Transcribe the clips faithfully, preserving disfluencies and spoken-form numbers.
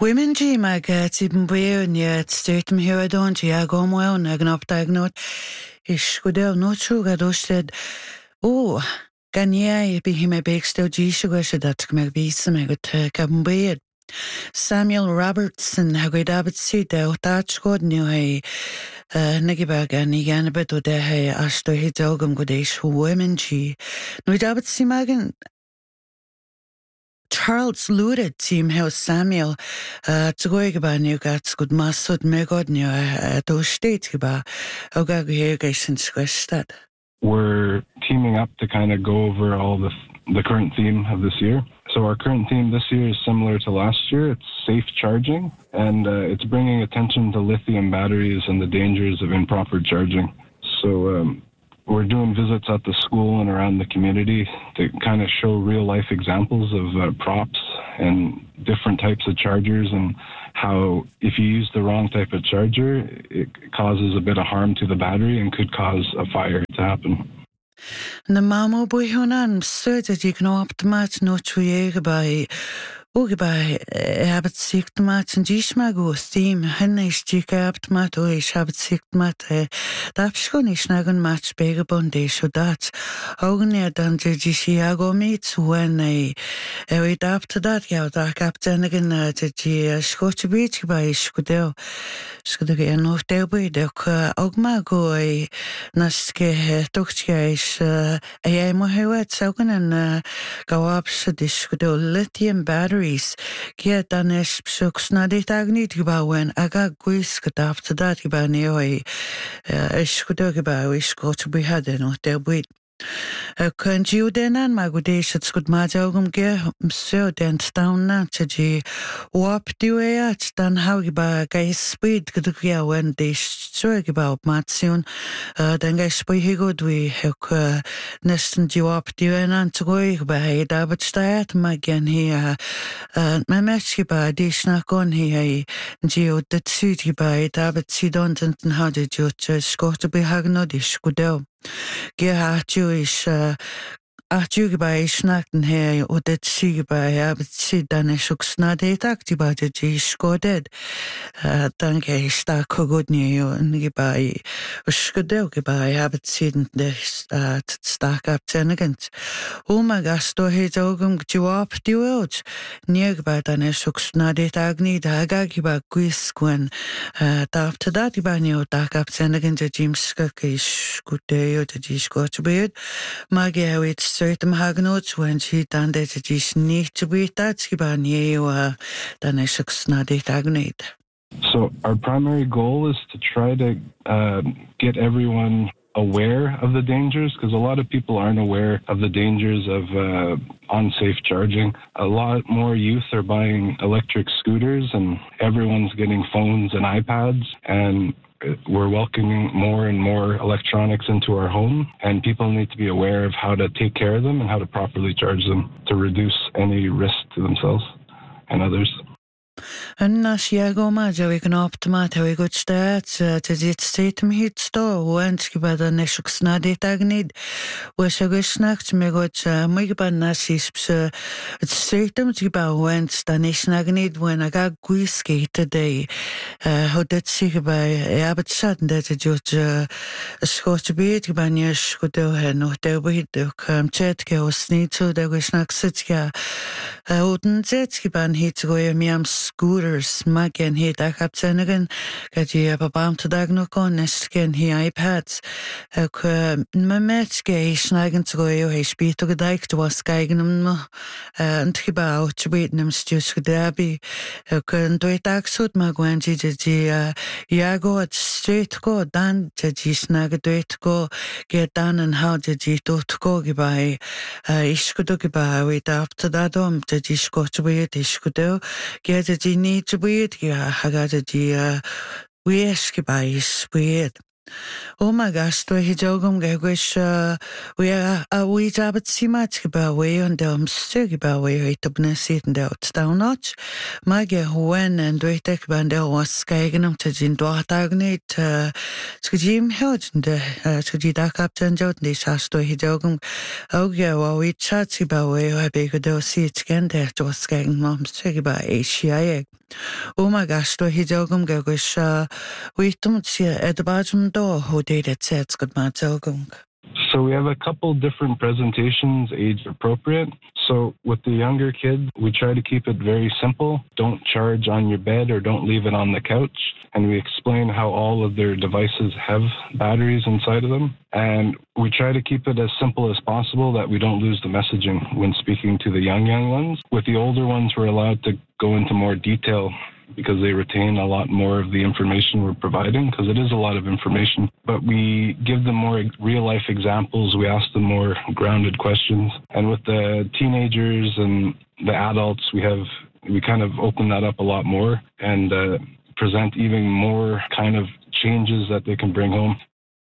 Women G mag tibn buir ni stem here don G go well ag an opdag not is go del not true ga dosted oh ganye be him a big still G sugar so that me be some me got cabin buir Samuel Robertson ha go dabit si de dat god nu he nagibag an i gan bet o de he asto he dogum go is Women G no dabit si magan Charles Lurid team house Samuel uh to go geba new gats good masud me god new uh do state geba oga go here guys in squestad. We're teaming up to kind of go over all the the current theme of this year. So our current theme this year is similar to last year. It's safe charging, and uh, it's bringing attention to lithium batteries and the dangers of improper charging. So um we're doing visits at the school and around the community to kind of show real-life examples of uh, props and different types of chargers and how if you use the wrong type of charger, it causes a bit of harm to the battery and could cause a fire to happen. Na mamo boy honan so that you can optimize no tree by Oge by habit sikt mat en disma go theme hen is dik apt mat o is habit sikt mat dap schon is nagen match bege bonde so dat ogen er dan de gisia go meet when I we dap to that ja da kapten again de g scotch beach by skudel skudel no de by de ogma go naske tochtje is ai mo hewet sogen en go up so skudel lithium battery Kia danes psuks na dit agnit gebauen aga guis gedaft dat geba neoi is goed gebouw is goed bij hadden nog der buit Kun you den an magudéis het goed maat ogum ge so den staan na tji wap duet dan hou geba gai speed gedugja wen des so geba op matsion dan gai speed go dwi hek nesten ji wap duen an to go bij david staat maar gen hier mijn match geba des na kon hier ji o de suit geba david sidon ten hadde jo skort bij hagno dis goedel Gerhard is uh, Arthur by snackten her og det sige by habet sit dan is ook snadet aktiv by det is skodet dan kan jeg sta kogod ni og ni by og skodel by habet sit det stark up tenagent o my gasto het ogum job diot ni by dan is ook snadet agni da gagi by quisquen da til dat by ni og dark up tenagent James skakis skudeo det is godt bed mage het Certain hagnots when she done that it is nicht to be that's given you then I should not it agnate. So our primary goal is to try to uh, get everyone aware of the dangers because a lot of people aren't aware of the dangers of uh, unsafe charging. A lot more youth are buying electric scooters and everyone's getting phones and iPads and we're welcoming more and more electronics into our home and people need to be aware of how to take care of them and how to properly charge them to reduce any risk to themselves and others. En as jy go maar jy kan optimaat hoe goed staat te dit state me hit sto wens giba da neshuk snadet agnid was a gesnacht me got me giba nasis het state giba wens da nesnagnid when I got guiski today how dat sig by ja bet sat dat het jot skot beet giba nies godo he no de beet kom chat ge osnit so da gesnak sit ja oden zet giba hit go mi am scooters magen he da hab senagen gat je pa bam to dag no kon nestgen he iPads ek me metske snagen to go he speet to gedaikt was geigen um en gebouw te weten hem stus gedabi ek en do dag sut ma gwen ji ji ja go at straight go dan ji snag do go get dan en how did you do to go gibai is go do gibai we up to that um ji skot we is go do get ji need to be it ja hagada ji we eski by sweet Oh my gosh, do he jogum gewish we a we jabat si much about we on them stig about we it up na sitting out down notch mage when and do it take band was skagen um to jin do tagnit skjim held the skji da captain jot ni sas do he jogum oh yeah well we chat about we I be go do see it again there to skagen mom stig about asia Oma gasto hidogum gagus witum tia edabajum do ho data sets good matogum. So we have a couple different presentations, age appropriate. So with the younger kids, we try to keep it very simple. Don't charge on your bed or don't leave it on the couch. And we explain how all of their devices have batteries inside of them. And we try to keep it as simple as possible that we don't lose the messaging when speaking to the young, young ones. With the older ones, we're allowed to go into more detail because they retain a lot more of the information we're providing, because it is a lot of information. But we give them more real-life examples. We ask them more grounded questions. And with the teenagers and the adults, we have we kind of open that up a lot more and uh, present even more kind of changes that they can bring home.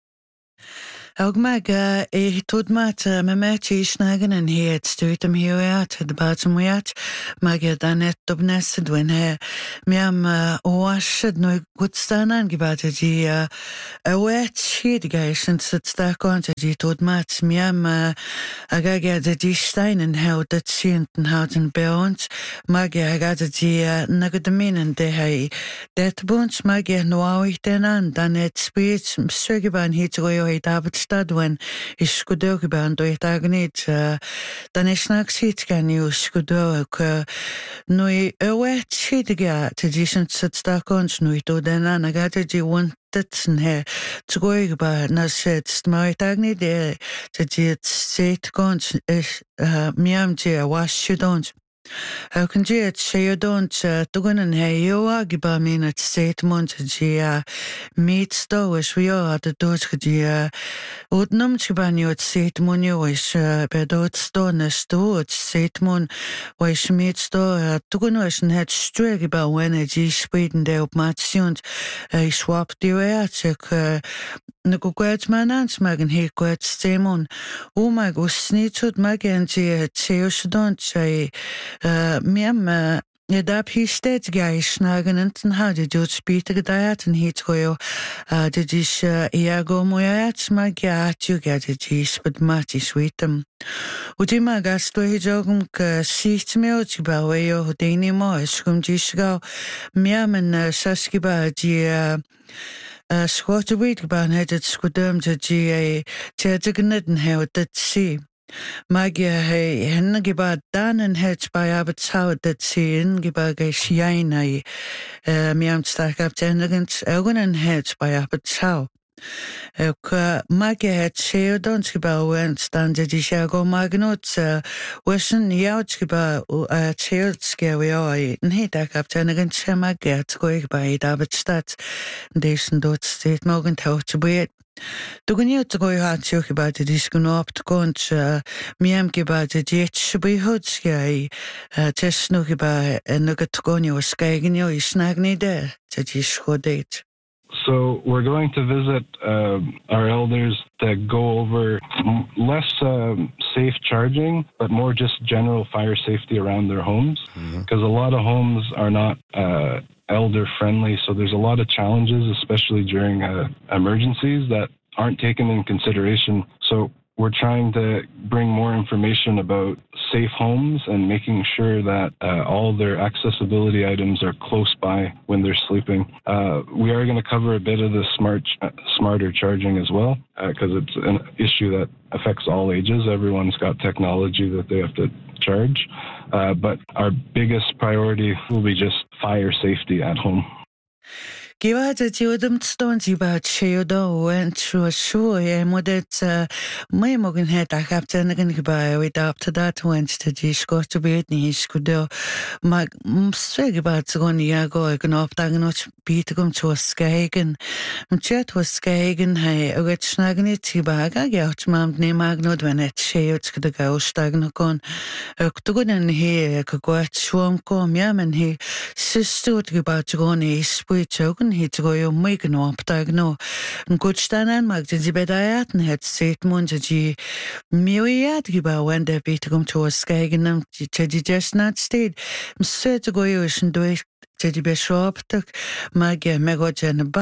Augmaga e tudmat me mechi snagen en het stuit am hiat de batum wiat maga danet dobnes dwen he miam oashd no gutstan angebat ji a wet shit guys and sit stack on ji tudmat miam agaga de ji steinen how dat sinten houten beons maga agaga ji nagadmin de he det bunch maga no awit an danet speech sugiban hit go yo david Stadwen is skudogeban do het agnet dan is nak sit kan you skudok no e wet shitga te jisent sit stakons no to den anagata ji want Datsen he to go about na said my tagni de te jit set gons is miam je a wash you don't. How can you say you don't tugun and hey you agiba mean at state month gia meet stowers we are at the dodge gia udnum chibanyo at state monyo is bedot stone stowed state mon was meet store tugun was and had streg about when a g Sweden de op matsions I swapped you at check na go gwed man ans mag an he gwed stemon o mag o snitut mag an ge teos don't say miam ja da pistet gai snagen enten ha de jut spite gedaiat en hit goyo de dis iago moyat mag ja tu get de dis but mati sweetem o di mag asto he jogum ke sicht me o ti ba we yo deni mo skum dis ga miam en saskiba di Squat a week about headed squadum to G A Tedgnet and how that sea. Magia he hengiba dan and hedge by Abbott's how that sea in Gibaga Shiana miam stack up tenagants Elgin and hedge by Abbott's how. Magia had shared on Skiba went standard Ishago Magnot, Western Yautskiba, a child scary eye, and he tak up tenagant Shemagat going by Abbottstadt, decent dot state Morgan taught to be it. Dugun to go hat joke about the disco up to conch, miam about the jet should be hood sky, just snook about a nugget to go on your skagging your snagny there, that you should date. So we're going to visit uh, our elders to go over less uh, safe charging, but more just general fire safety around their homes. Because mm-hmm. a lot of homes are not uh, elder friendly, so there's a lot of challenges, especially during uh, emergencies, that aren't taken in consideration. So we're trying to bring more information about safe homes and making sure that uh, all their accessibility items are close by when they're sleeping. Uh, we are going to cover a bit of the smart, uh, smarter charging as well, because uh, it's an issue that affects all ages. Everyone's got technology that they have to charge. Uh, but our biggest priority will be just fire safety at home. Give out at you them stones about Sheodo went through a show, and what it's my mogan head I have to buy with up to that went to Jish got to be it, he could do my swag about one yago, I can off not beat him to a skagen. Chet was skagen, hey, a rich snagnity bag, I got mam name magnod when it shades could go stagnacon. A good and here, could go at Schwam com yam and he sister about to go on a speech. Hit go yo make no aptag no. Nkuchtanan magdi bedayat net set munji miwiat giba when de bitgum to a skagenum chedi just not stayed. Set go yo shin do chedi be shop tak mag megogen bad.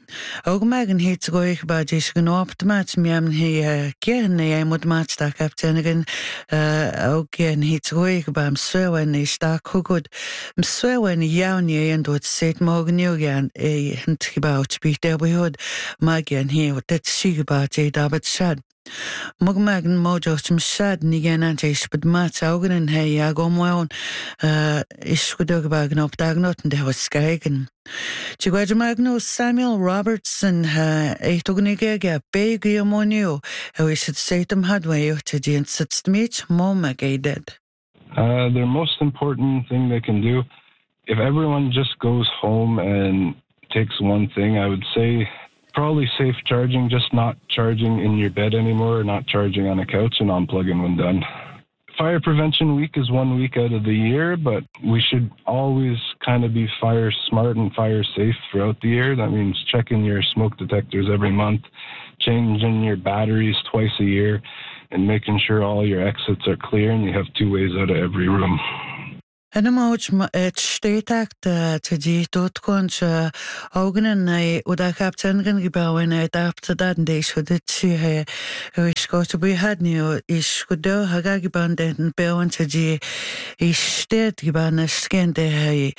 Og magen hit go ik ba dis gan optimat miam hi ken ei mod mat sta kapteinigen og ken hit go ik ba swewen is sta goed swewen jaun je en dort set morgen jo gan e hent gebaut bi der behod magen hi og det sig ba je dabat shad Mag magen mojo zum shad ni gan an je spud mat augen en he ja go moon is goed og ba gan op dagnot en der was skaigen Chigwaja Magno Samuel Robertson ha eitognigega begi amonio how is it Satan hadway to the insistmich moma gated. Uh, the most important thing they can do, if everyone just goes home and takes one thing, I would say probably safe charging, just not charging in your bed anymore, not charging on a couch and unplugging when done. Fire Prevention Week is one week out of the year, but we should always kind of be fire smart and fire safe throughout the year. That means checking your smoke detectors every month, changing your batteries twice a year, and making sure all your exits are clear and you have two ways out of every room. En dan moet het steetak te die doodkomt ogen en uda kapten gebouwen en het dat deze goed het zie is goed bij had nu is goed door hagagiband en bouwen te die is steed gebouwen skende hij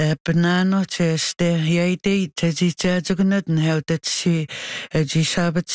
banano te ste jij deed te die te zoeken en houdt het zie die sabbat